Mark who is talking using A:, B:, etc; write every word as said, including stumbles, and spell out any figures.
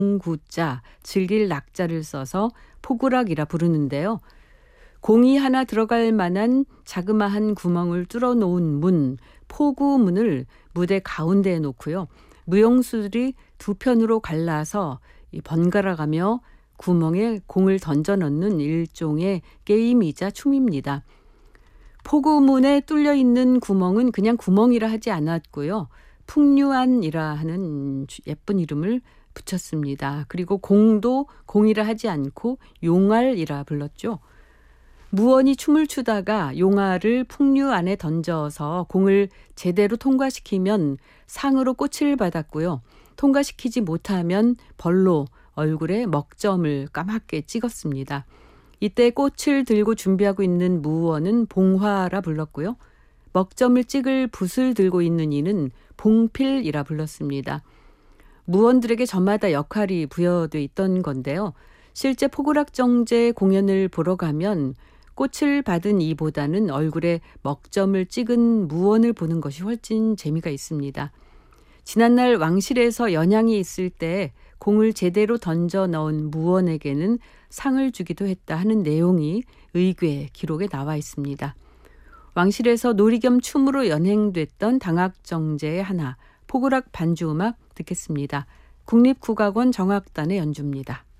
A: 구자, 즐길 낙자를 써서 포구락이라 부르는데요. 공이 하나 들어갈 만한 자그마한 구멍을 뚫어 놓은 문, 포구문을 무대 가운데에 놓고요. 무용수들이 두 편으로 갈라서 번갈아가며 구멍에 공을 던져 넣는 일종의 게임이자 춤입니다. 포구문에 뚫려 있는 구멍은 그냥 구멍이라 하지 않았고요. 풍류안이라 하는 예쁜 이름을 붙였습니다. 그리고 공도 공이라 하지 않고 용알이라 불렀죠. 무언이 춤을 추다가 용알을 풍류 안에 던져서 공을 제대로 통과시키면 상으로 꽃을 받았고요. 통과시키지 못하면 벌로 얼굴에 먹점을 까맣게 찍었습니다. 이때 꽃을 들고 준비하고 있는 무원은 봉화라 불렀고요. 먹점을 찍을 붓을 들고 있는 이는 봉필이라 불렀습니다. 무원들에게 저마다 역할이 부여돼 있던 건데요. 실제 포구락정제 공연을 보러 가면 꽃을 받은 이보다는 얼굴에 먹점을 찍은 무원을 보는 것이 훨씬 재미가 있습니다. 지난날 왕실에서 연양이 있을 때 공을 제대로 던져 넣은 무원에게는 상을 주기도 했다 하는 내용이 의궤 기록에 나와 있습니다. 왕실에서 놀이 겸 춤으로 연행됐던 당학정제의 하나, 포구락 반주음악 듣겠습니다. 국립국악원 정악단의 연주입니다.